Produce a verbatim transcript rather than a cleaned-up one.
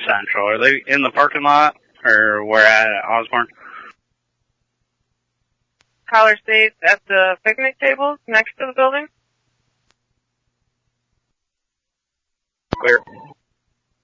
Central. Are they in the parking lot, or where at Osborne? Collar State's at the picnic tables next to the building. Clear.